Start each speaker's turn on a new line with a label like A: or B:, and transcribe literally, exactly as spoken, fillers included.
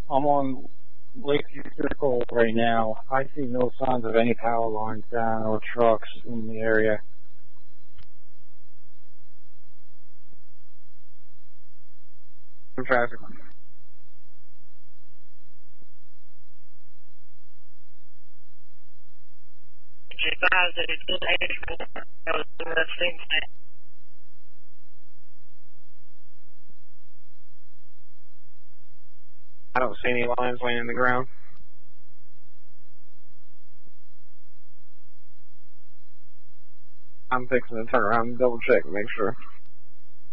A: I'm on Lakeview Circle right now. I see no signs of any power lines down or trucks in the area. Traffic. I don't see any lines laying in the ground. I'm fixing to turn around and double check and make sure.